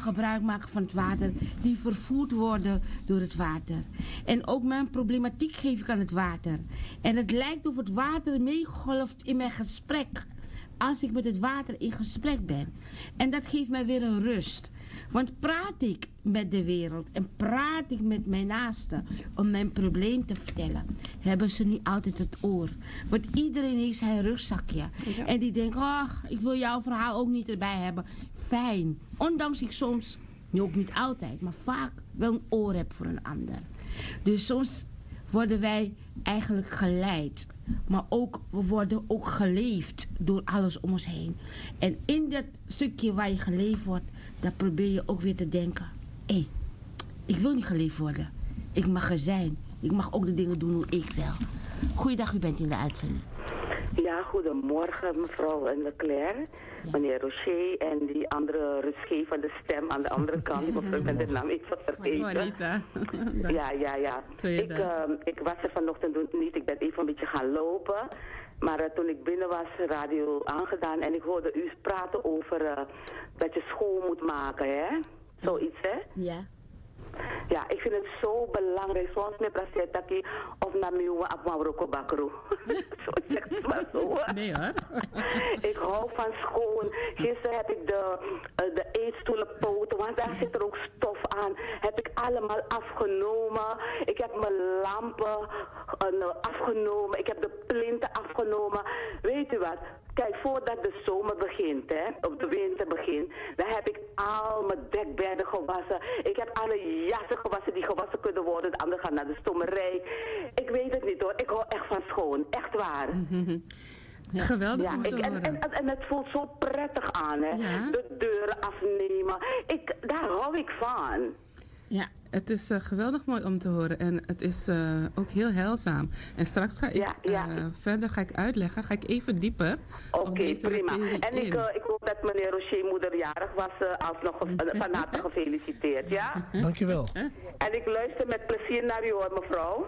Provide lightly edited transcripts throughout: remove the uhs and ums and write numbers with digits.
gebruik maken van het water, die vervoerd worden door het water. En ook mijn problematiek geef ik aan het water. En het lijkt of het water meegolft in mijn gesprek, als ik met het water in gesprek ben. En dat geeft mij weer een rust. Want praat ik met de wereld en praat ik met mijn naasten om mijn probleem te vertellen, hebben ze niet altijd het oor. Want iedereen heeft zijn rugzakje. Ja. En die denkt, ach, ik wil jouw verhaal ook niet erbij hebben. Fijn. Ondanks ik soms, ook niet altijd, maar vaak wel een oor heb voor een ander. Dus soms worden wij eigenlijk geleid. Maar ook, we worden ook geleefd door alles om ons heen. En in dat stukje waar je geleefd wordt, daar probeer je ook weer te denken. Hé, ik wil niet geleefd worden. Ik mag er zijn. Ik mag ook de dingen doen hoe ik wil. Goeiedag, u bent in de uitzending. Ja, goedemorgen mevrouw Leclerc. Ja. Meneer Rocher en die andere Rocher van de stem aan de andere kant. Die mevrouw met de naam even vergeten. Ja. Ik was er vanochtend niet. Ik ben even een beetje gaan lopen. Maar toen ik binnen was, radio aangedaan. En ik hoorde u praten over dat je school moet maken, hè? Zoiets, hè? Ja. Ja, ik vind het zo belangrijk. Soms met prasetaki of na miwa op Marokko bakro. Zo zegt het maar zo. Nee hoor. Ik hou van schoon. Gisteren heb ik de eetstoelenpoten, want daar zit er ook stof aan. Heb ik allemaal afgenomen. Ik heb mijn lampen afgenomen. Ik heb de plinten afgenomen. Weet u wat? Kijk, voordat de zomer begint, hè, of de winter begint, dan heb ik al mijn dekbedden gewassen. Ik heb alle jassen gewassen die gewassen kunnen worden. De anderen gaan naar de stomerij. Ik weet het niet hoor. Ik hou echt van schoon. Echt waar. Ja. Geweldig ja, om te horen. En het voelt zo prettig aan, hè. Ja. De deuren afnemen. Daar hou ik van. Ja. Het is geweldig mooi om te horen en het is ook heel heilzaam. En straks ga ik verder uitleggen, ga ik even dieper. Oké, prima. En ik hoop dat meneer Rocher moederjarig was, alsnog van harte gefeliciteerd, ja? Dankjewel. En ik luister met plezier naar u hoor, mevrouw.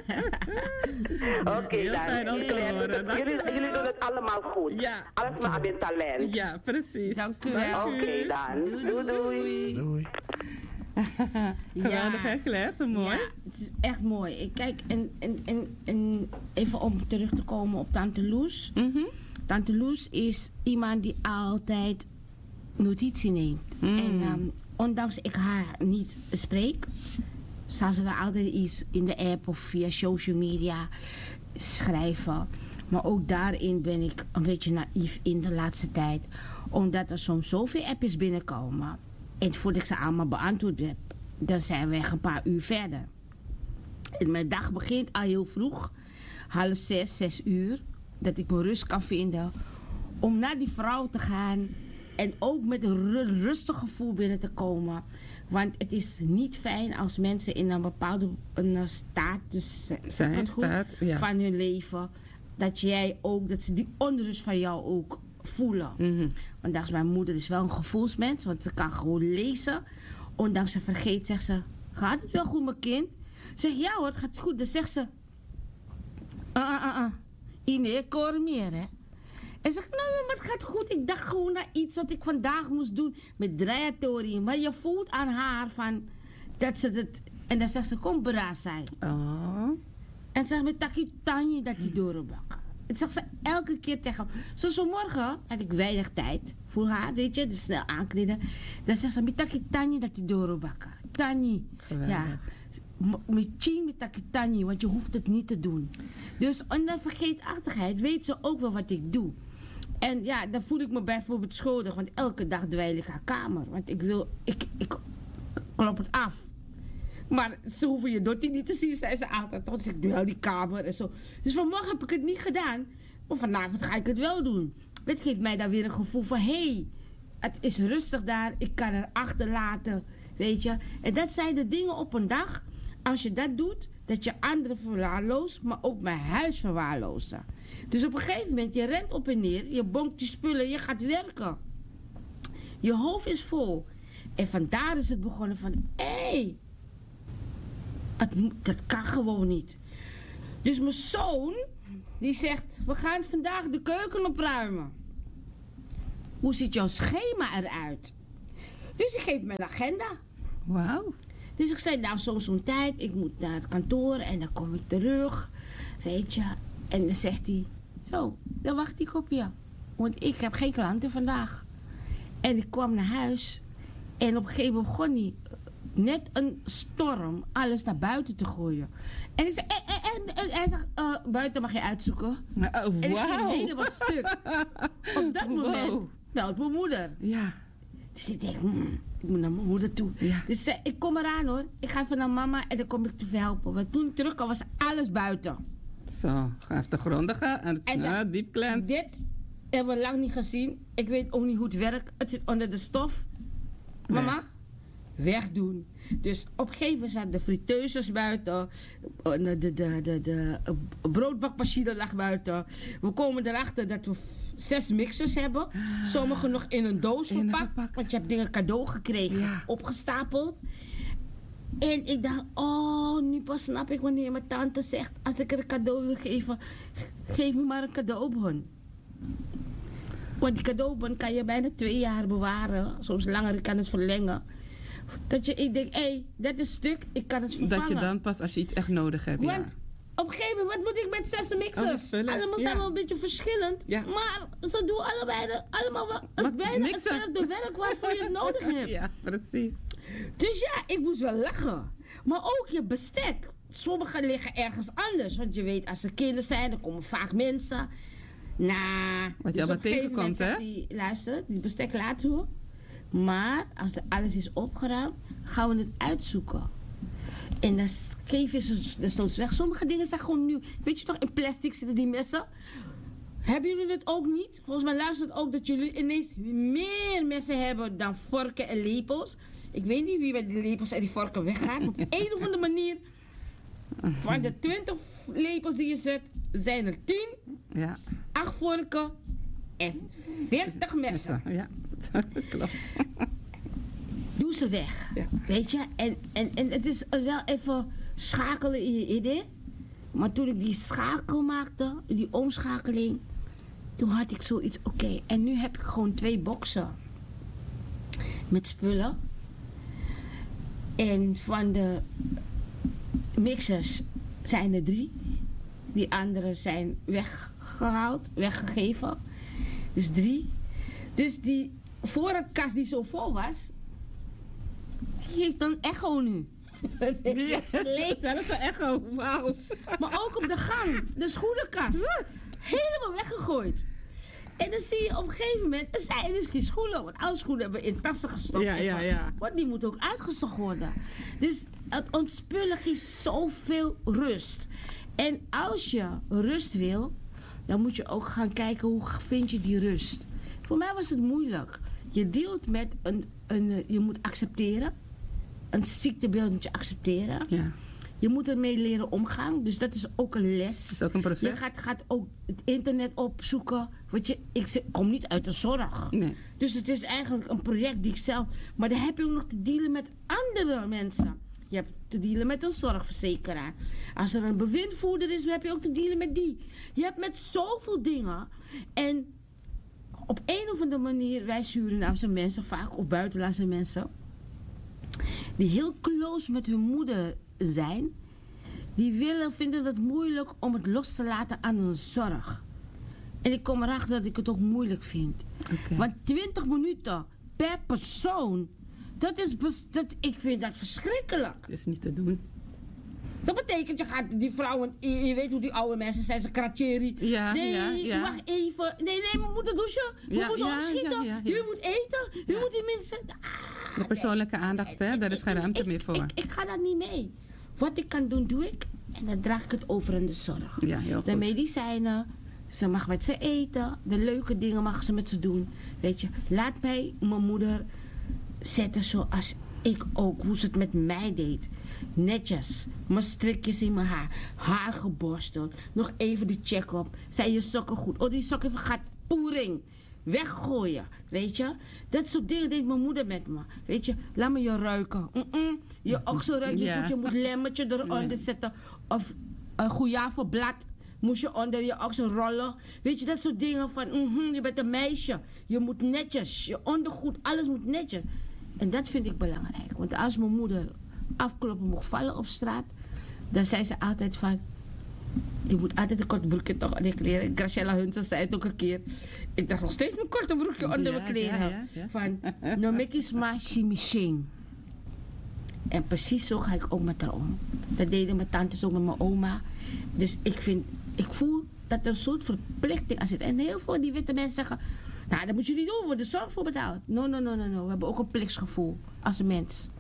Oké, dan. Jullie doen het allemaal goed. Ja. Alles maar aan mijn talent. Ja, precies. Dank u wel. Oké, dan. Doei. Doei. Geweldig, hè, Claire? Zo mooi. Ja, het is echt mooi. Kijk, en even om terug te komen op Tante Loes. Tante Loes is iemand die altijd notitie neemt. En ondanks ik haar niet spreek, zal ze wel altijd iets in de app of via social media schrijven. Maar ook daarin ben ik een beetje naïef in de laatste tijd. Omdat er soms zoveel appjes binnenkomen. En voordat ik ze allemaal beantwoord heb, dan zijn we echt een paar uur verder. En mijn dag begint al heel vroeg, 5:30, 6:00, dat ik mijn rust kan vinden om naar die vrouw te gaan en ook met een rustig gevoel binnen te komen. Want het is niet fijn als mensen in een bepaalde staat van hun leven, dat ze die onrust van jou ook voelen. Want dacht mijn moeder is wel een gevoelsmens, want ze kan gewoon lezen. Ondanks ze vergeet, zegt ze, gaat het wel goed mijn kind? Zeg ja hoor, het gaat goed. Dan zegt ze, Ine, ik hoor meer hè. En zegt, nou maar het gaat goed. Ik dacht gewoon naar iets wat ik vandaag moest doen met draaiatorie. Maar je voelt aan haar van, dat ze het... En dan zegt ze, kom braas zijn. En zegt met taki tanje dat die doorbakken. Het zegt ze elke keer tegen hem. Zoals vanmorgen had ik weinig tijd voor haar, weet je, dus snel aankleden. Dan zegt ze, met taki tanje dat die doorbakken. Tanje. Ja. Met taki tanje, want je hoeft het niet te doen. Dus onder vergeetachtigheid weet ze ook wel wat ik doe. En ja, dan voel ik me bijvoorbeeld schuldig, want elke dag dweil ik haar kamer. Want ik klop het af. Maar ze hoeven je dotter niet te zien, zei ze altijd. Dus ik doe wel die kamer en zo. Dus vanmorgen heb ik het niet gedaan. Maar vanavond ga ik het wel doen. Dat geeft mij dan weer een gevoel van... Hé, het is rustig daar. Ik kan er achterlaten. Weet je. En dat zijn de dingen op een dag. Als je dat doet, dat je anderen verwaarloost. Maar ook mijn huis verwaarloost. Dus op een gegeven moment, je rent op en neer. Je bonkt je spullen, je gaat werken. Je hoofd is vol. En vandaar is het begonnen van... Hé... Dat kan gewoon niet. Dus mijn zoon, die zegt, we gaan vandaag de keuken opruimen. Hoe ziet jouw schema eruit? Dus ik geef mijn agenda. Wauw. Dus ik zei, nou zo'n tijd, ik moet naar het kantoor en dan kom ik terug. Weet je. En dan zegt hij, zo, dan wacht ik op je. Want ik heb geen klanten vandaag. En ik kwam naar huis. En op een gegeven moment begon hij net een storm alles naar buiten te gooien. En ik zei, en hij zegt, buiten mag je uitzoeken. Oh, wow. En ik ging helemaal stuk. Op dat moment belt mijn moeder. Ja. Dus ik denk, ik moet naar mijn moeder toe. Ja. Dus ik kom eraan hoor. Ik ga even naar mama en dan kom ik te helpen. Want toen ik terugkwam was alles buiten. Zo, even de grondige en diep cleanse. Dit hebben we lang niet gezien. Ik weet ook niet hoe het werkt. Het zit onder de stof. Mama, wegdoen. Dus op een gegeven moment zaten de friteuses buiten. De broodbakmachine lag buiten. We komen erachter dat we 6 mixers hebben. Sommige nog in een doos verpakt. Want je hebt dingen cadeau gekregen. Opgestapeld. En ik dacht, oh, nu pas snap ik wanneer mijn tante zegt, als ik er een cadeau wil geven, geef me maar een cadeaubon. Want die cadeaubon kan je bijna 2 jaar bewaren. Soms langer, ik kan het verlengen. Ik denk, hé, dat is stuk, ik kan het vervangen. Dat je dan pas als je iets echt nodig hebt, Want op een gegeven moment, wat moet ik met 6 mixers? Allemaal zijn wel een beetje verschillend. Ja. Maar ze doen allemaal wel bijna hetzelfde werk waarvoor je het nodig hebt. Ja, precies. Dus ja, ik moest wel lachen. Maar ook je bestek. Sommige liggen ergens anders. Want je weet, als er kinderen zijn, dan komen vaak mensen. Nou, wat je dus allemaal tegenkomt, hè? Luister, die bestek laten we. Maar als er alles is opgeruimd, gaan we het uitzoeken. En dan geven ze desnoods weg. Sommige dingen zijn gewoon nieuw. Weet je toch, in plastic zitten die messen. Hebben jullie het ook niet? Volgens mij luistert ook dat jullie ineens meer messen hebben dan vorken en lepels. Ik weet niet wie met die lepels en die vorken weggaat. Maar op een of andere manier, van de 20 lepels die je zet, zijn er 10, 8 vorken en 40 messen. Ja, klopt. Doe ze weg, weet je. En het is wel even schakelen in je idee. Maar toen ik die schakel maakte, die omschakeling, toen had ik zoiets, oké. En nu heb ik gewoon 2 boxen met spullen. En van de mixers zijn er 3. Die andere zijn weggehaald, weggegeven. Dus 3. Dus die voorraadkast die zo vol was, die heeft een echo nu. Zelfs een echo, wauw. Maar ook op de gang, de schoenenkast. Helemaal weggegooid. En dan zie je op een gegeven moment, er zijn dus geen schoenen. Want alle schoenen hebben we in tassen gestopt. Ja. Want die moeten ook uitgezocht worden. Dus het ontspullen geeft zoveel rust. En als je rust wil, dan moet je ook gaan kijken hoe vind je die rust. Voor mij was het moeilijk. Je dealt met je moet accepteren. Een ziektebeeld moet je accepteren. Ja. Je moet ermee leren omgaan. Dus dat is ook een les. Dat is ook een proces. Je gaat ook het internet opzoeken. Ik kom niet uit de zorg. Nee. Dus het is eigenlijk een project die ik zelf... Maar dan heb je ook nog te dealen met andere mensen. Je hebt te dealen met een zorgverzekeraar. Als er een bewindvoerder is, heb je ook te dealen met die. Je hebt met zoveel dingen. En op een of andere manier, wij Surinaamse mensen vaak, of buitenlandse mensen, die heel close met hun moeder zijn, die vinden het moeilijk om het los te laten aan hun zorg. En ik kom erachter dat ik het ook moeilijk vind. Okay. Want 20 minuten per persoon, ik vind dat verschrikkelijk. Dat is niet te doen. Dat betekent, je gaat die vrouwen, je weet hoe die oude mensen zijn, ze kratjeri. Ja, nee, wacht even. Nee, we moeten douchen. We moeten opschieten. Jullie moeten eten. Jullie moeten die mensen... De persoonlijke aandacht, hè? Daar is geen ruimte meer voor. Ik ga dat niet mee. Wat ik kan doen, doe ik. En dan draag ik het over in de zorg. Ja, heel goed. De medicijnen, ze mag met ze eten. De leuke dingen mag ze met ze doen. Weet je, laat mij mijn moeder zetten zoals ik ook, hoe ze het met mij deed. Netjes, mijn strikjes in mijn haar geborsteld. Nog even de check-up. Zijn je sokken goed? Oh, die sokken gaat poering. Weggooien, weet je. Dat soort dingen deed mijn moeder met me. Weet je, laat me je ruiken. Je okselruik niet goed, je moet lemmetje eronder zetten. Of een goejavenblad moest je onder je oksel rollen. Weet je, dat soort dingen van, je bent een meisje. Je moet netjes, je ondergoed, alles moet netjes. En dat vind ik belangrijk. Want als mijn moeder afkloppen mocht vallen op straat, dan zei ze altijd van, je moet altijd een kort broekje toch aan je kleren. Graciela Hunsen zei het ook een keer. Ik dacht nog steeds een korte broekje onder mijn kleren. Ja. Van, no mekis ma shimishing. En precies zo ga ik ook met haar om. Dat deden mijn tantes ook met mijn oma. Dus ik voel dat er een soort verplichting aan zit. En heel veel van die witte mensen zeggen, nou, dat moet je niet doen, we worden zorg voor betaald. No. We hebben ook een plichtsgevoel als mens.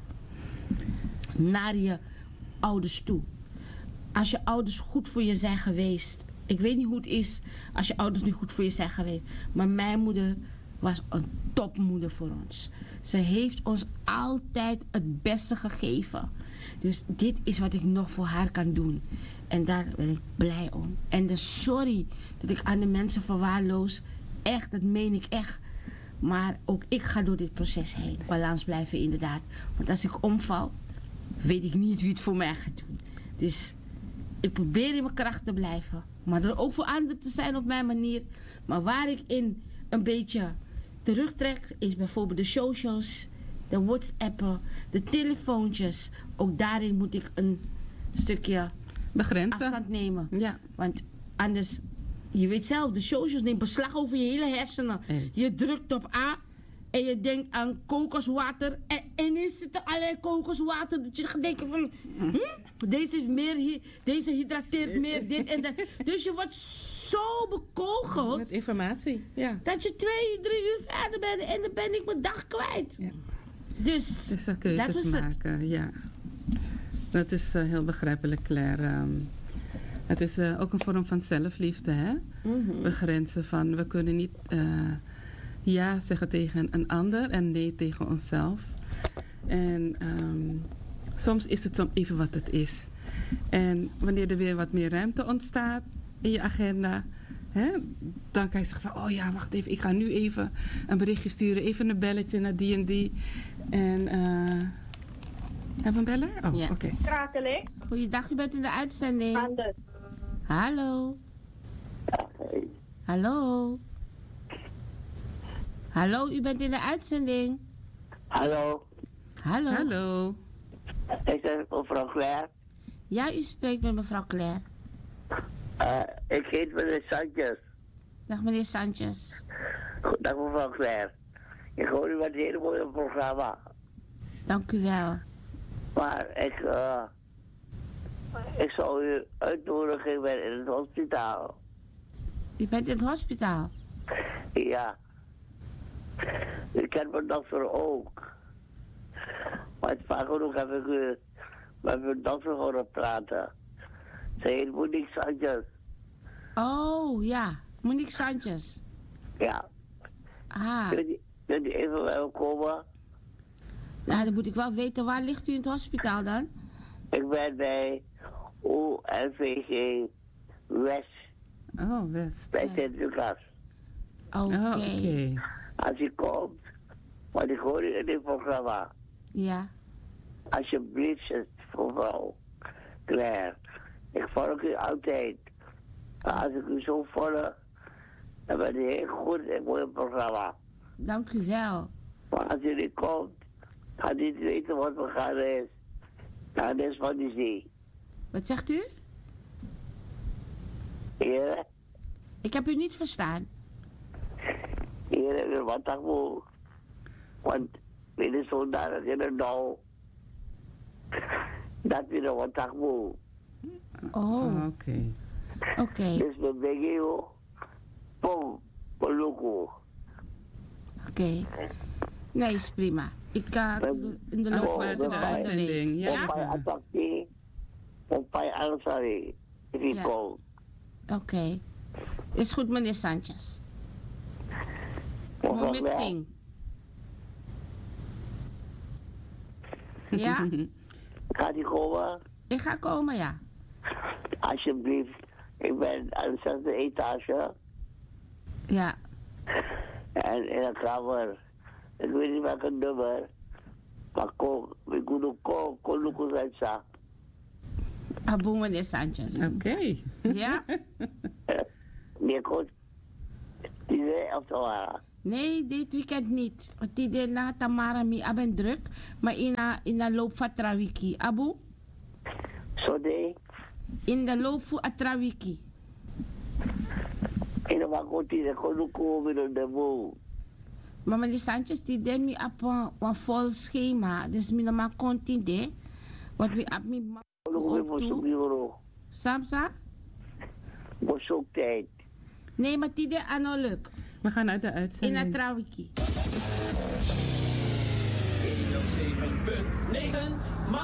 Naar je ouders toe. Als je ouders goed voor je zijn geweest. Ik weet niet hoe het is als je ouders niet goed voor je zijn geweest. Maar mijn moeder was een topmoeder voor ons. Ze heeft ons altijd het beste gegeven. Dus dit is wat ik nog voor haar kan doen. En daar ben ik blij om. En dus sorry dat ik aan de mensen verwaarloos. Echt, dat meen ik echt. Maar ook ik ga door dit proces heen. Balans blijven inderdaad. Want als ik omval, weet ik niet wie het voor mij gaat doen. Dus ik probeer in mijn kracht te blijven. Maar er ook voor anderen te zijn op mijn manier. Maar waar ik in een beetje terugtrek, is bijvoorbeeld de socials, de WhatsAppen, de telefoontjes. Ook daarin moet ik een stukje begrenzen, afstand nemen. Ja. Want anders, je weet zelf, de socials nemen beslag over je hele hersenen. Je drukt op A en je denkt aan kokoswater. En ineens zit er allerlei kokoswater. Dat je gaat denken van, deze is meer, deze hydrateert meer, dit en dat. Dus je wordt zo bekogeld. Met informatie, ja. Dat je 2, 3 uur verder bent en dan ben ik mijn dag kwijt. Ja. Dus dan keuzes dat is maken, het. Ja. Dat is heel begrijpelijk, Claire. Het is ook een vorm van zelfliefde, hè? Begrenzen van, we kunnen niet ja zeggen tegen een ander en nee tegen onszelf. En soms is het even wat het is. En wanneer er weer wat meer ruimte ontstaat in je agenda, hè, dan kan je zeggen van, oh ja, wacht even, ik ga nu even een berichtje sturen, even een belletje naar die en die. En hebben we een beller? Oh, ja. Oké. Krakeling. Goeiedag, u bent in de uitzending. Anders. Hallo. Hallo. Hallo, u bent in de uitzending. Hallo. Hallo. Hallo. Ik ben mevrouw Claire. Ja, u spreekt met mevrouw Claire. Ik heet meneer Sanchez. Dag meneer Sanchez. Dag mevrouw Claire. Ik hoor u met een hele mooie programma. Dank u wel. Maar ik zou u uitnodigen, ik ben in het hospitaal. U bent in het hospitaal? Ja. Ik ken mijn dokter ook. Maar vaak genoeg heb ik u met mijn dokter horen praten. Ze heet Monique Sanchez. Oh, ja. Monique Sanchez. Ja. Ah. Kunt u even bij me komen? Nou, dan moet ik wel weten, waar ligt u in het hospitaal dan? Ik ben bij OLVG West. Oh, West. Bij Sint-Lucas. Oké. Als u komt, want ik hoor u in dit programma. Ja. Alsjeblieft, mevrouw Claire. Ik volg u altijd. Maar als ik u zo volg, dan ben u heel goed in mijn programma. Dank u wel. Maar als u niet komt, gaat u niet weten wat we gaan is. Nou, dat is van die zee. Wat zegt u? Heren? Ik heb u niet verstaan. Heren, wat dat moet. Want dit is zo dat in een nou. Dat is wat dat moet. Oh. Oké. Oké. Dus we beginnen pom, poluko. Oké. Nee, is prima. Ik ga in de loop van de uitzending. Ja. Op Ansari. Ja. Oké. Is goed, meneer Sanchez. Momenting. Ja? Gaat u komen? Ik ga komen, ja. Alsjeblieft. Ik ben aan de 6e etage. Ja. En in een kamer. Ik weet niet welke nummer. Maar ik moet ook kon zijn zaak. Abu, meneer Sanchez. Oké. Ja? Nee, goed. Die zei of zo. Nee, dit weekend niet. Want die de na Tamara mi aben druk. Maar in de loop van Trawiki. Abu? Sorry. In de loop van Trawiki. En dan komt hij gewoon komen op de boel. Maar meneer Sanchez, die deed me op een vol schema. Dus mi normaal continue. Want we op mi toe. Samsa? Was ook tijd. Nee, maar die deed aanoluk. We gaan uit de uitzending. In de Trawiki. 107.9